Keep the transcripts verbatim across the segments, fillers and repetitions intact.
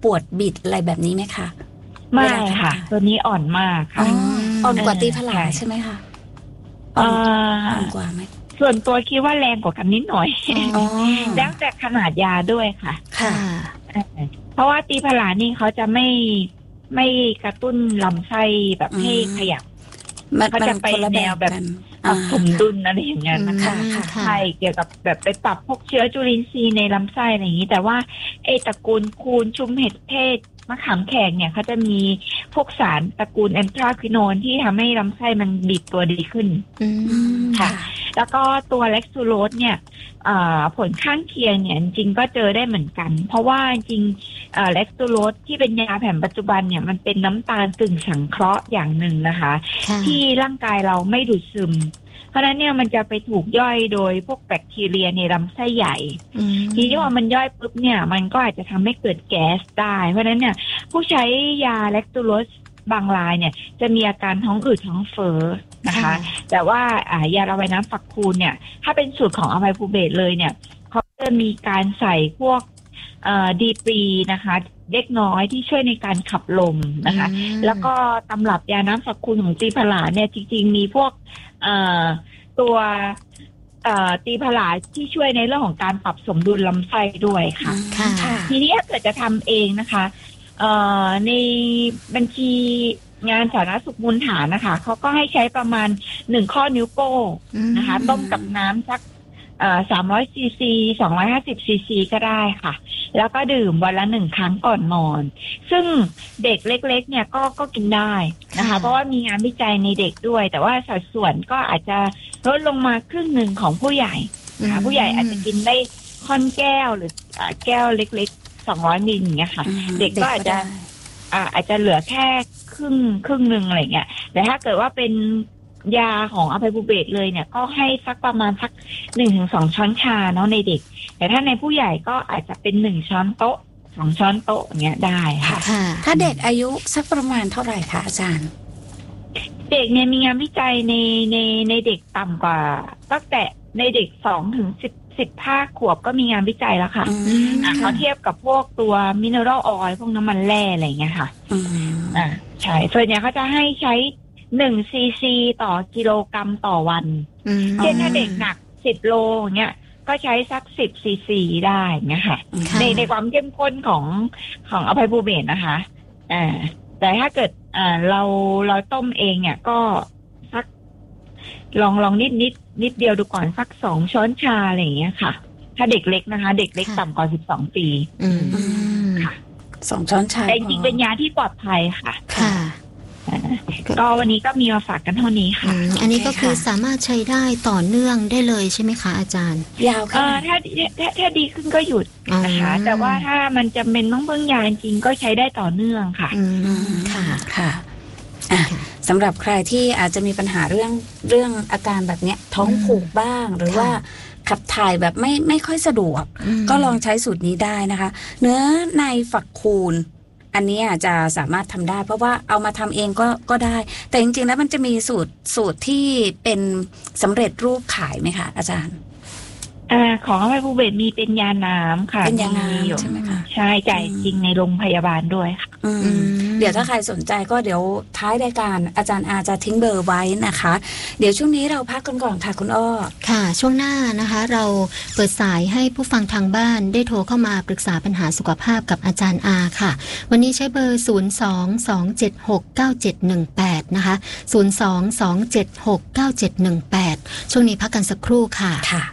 ปวดบิดอะไรแบบนี้ไหมคะไม่ค่ะตัวนี้อ่อนมากค่ะอ่อนกว่าตีผลาใช่ไหมคะอ่อนกว่าไหมส่วนตัวคิดว่าแรงกว่ากันนิดหน่อยแล้วแต่ขนาดยาด้วยค่ะค่ะเพราะว่าตีผลานี่เขาจะไม่ไม่กระตุ้นลำไส้แบบให้ขยับเขาจะไปแนวแบบปรับสมดุลอะไรอย่างเงี้ยนะคะใช่เกี่ยวกับแบบไปปรับพวกเชื้อจุลินทรีย์ในลำไส้อะไรอย่างนี้แต่ว่าไอ้ตระกูลคูนชุมเห็ดเทศมะขามแขกเนี่ยเขาจะมีพวกสารตระกูลแอนทราควิโนนที่ทำให้ลำไส้มันบีบตัวดีขึ้นค่ะแล้วก็ตัวเล็กซูโรสเนี่ยผลข้างเคียงเนี่ยจริงก็เจอได้เหมือนกันเพราะว่าจริงเล็กซูโรสที่เป็นยาแผนปัจจุบันเนี่ยมันเป็นน้ำตาลกึ่งสังเคราะห์อย่างหนึ่งนะคะที่ร่างกายเราไม่ดูดซึมเพราะนั้นเนี่ยมันจะไปถูกย่อยโดยพวกแบคทีเรียในลำไส้ใหญ่ทีนี้พอมันย่อยปุ๊บเนี่ยมันก็อาจจะทำให้เกิดแก๊สได้เพราะนั้นเนี่ยผู้ใช้ยาเล็กซูโรสบางรายเนี่ยจะมีอาการท้องอืดท้องเฟ้อนะคะแต่ว่ายาระบายน้ำฝักคูณเนี่ยถ้าเป็นสูตรของอะไมพูเบตเลยเนี่ยเขาจะมีการใส่พวกดีปรีนะคะเล็กน้อยที่ช่วยในการขับลมนะคะแล้วก็ตำรับยาน้ำฝักคูณของตีผลาเนี่ยจริงๆมีพวกตัวตีผลาที่ช่วยในเรื่องของการปรับสมดุลลำไส้ด้วยค่ะทีนี้ถ้าเกิดจะทำเองนะคะในบัญชีงานสาธารณสุขมูลฐานนะคะเขาก็ให้ใช้ประมาณหนึ่งข้อนิ้วโป้งนะคะต้มกับน้ำสักสามร้อยซีซีสองร้อยห้าสิบซีซีก็ได้ค่ะแล้วก็ดื่มวันละหนึ่งครั้งก่อนนอนซึ่งเด็กเล็กๆเนี่ยก็ก็กินได้นะคะเพราะว่ามีงานวิจัยในเด็กด้วยแต่ว่าสัดส่วนก็อาจจะลดลงมาครึ่งหนึ่งของผู้ใหญ่นะคะผู้ใหญ่อาจจะกินได้ค่อนแก้วหรือแก้วเล็กๆสองร้อยมิลอย่างเงี้ยค่ะเด็กก็อาจจะอาจจะเหลือแค่ครึ่งครึ่งหนึ่งอะไรเงี้ยแต่ถ้าเกิดว่าเป็นยาของอะไมพูเบตเลยเนี่ยก็ให้สักประมาณสักหนึ่งถึงสองช้อนชาเนาะในเด็กแต่ถ้าในผู้ใหญ่ก็อาจจะเป็นหนึ่งช้อนโต๊ะสองช้อนโต๊ะอย่างเงี้ยได้ค่ะถ้าเด็กอายุสักประมาณเท่าไหร่คะอาจารย์เด็กเนี่ยมีงานวิจัยในในในเด็กต่ำกว่าตั้งแต่ในเด็กสองถึงสิบสิบห้าขวบก็มีงานวิจัยแล้วค่ะเขาเทียบกับพวกตัวมิเนอรัลออยล์พวกน้ำมันแร่อะไรอย่างเงี้ยค่ะอ่าใช่ส่วนใหญ่เขาจะให้ใช้หนึ่งซีซีต่อกิโลกรัมต่อวันเช่นถ้าเด็กหนักสิบโลอย่างเงี้ยก็ใช้สักสิบซีซีได้เงี้ยค่ะในในความเข้มข้นของของอะไมพูเบตนะคะอ่าแต่ถ้าเกิดอ่าเราเราต้มเองเนี่ยก็สักลองลองนิดนิดนิดเดียวดูก่อนสักสองช้อนชาอะไรอย่างเงี้ยค่ะถ้าเด็กเล็กนะคะเด็กเล็กต่ำกว่าสิบสองปีค่ะสองช้อนชาแต่จริงๆเป็นยาที่ปลอดภัยค่ะค่ะก็วันนี้ก็มีมาฝากกันเท่านี้ค่ะอันนี้ก็คือสามารถใช้ได้ต่อเนื่องได้เลยใช่ไหมคะอาจารย์ยาวค่ะถ้าถ้าถ้าดีขึ้นก็หยุดนะคะแต่ว่าถ้ามันจำเป็นต้องเพิ่งยาจริงก็ใช้ได้ต่อเนื่องค่ะค่ะค่ะสำหรับใครที่อาจจะมีปัญหาเรื่องเรื่องอาการแบบนี้ท้องผูกบ้างหรือว่าขับถ่ายแบบไม่ไม่ค่อยสะดวกก็ลองใช้สูตรนี้ได้นะคะเนื้อในฝักคูณอันนี้อาจจะสามารถทำได้เพราะว่าเอามาทำเองก็ก็ได้แต่จริงๆแล้วมันจะมีสูตรสูตรที่เป็นสำเร็จรูปขายไหมคะอาจารย์อ่าของอะไมพูเบตมีเป็นยาน้ำค่ะเป็นยาน้ำใช่ไหมคะใช่จ่ายจริงในโรงพยาบาลด้วยค่ะเดี๋ยวถ้าใครสนใจก็เดี๋ยวท้ายรายการอาจารย์อาจะทิ้งเบอร์ไว้นะคะเดี๋ยวช่วงนี้เราพักกันก่อนค่ะคุณอ้อค่ะช่วงหน้านะคะเราเปิดสายให้ผู้ฟังทางบ้านได้โทรเข้ามาปรึกษาปัญหาสุขภาพกับอาจารย์อาค่ะวันนี้ใช้เบอร์ศูนย์ สอง สอง เจ็ด หก เก้า เจ็ด หนึ่ง แปดนะคะศูนย์ สอง สอง เจ็ด หก เก้า เจ็ด หนึ่ง แปดช่วงนี้พักกันสักครู่ค่ะค่ะ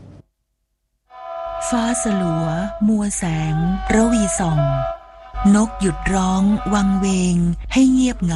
ฟ้าสลัวมัวแสงระวีส่องนกหยุดร้องวังเวงให้เงียบเหงา